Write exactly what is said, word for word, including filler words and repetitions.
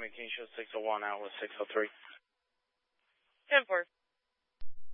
Miami, can you show six oh one out with six oh three? ten four.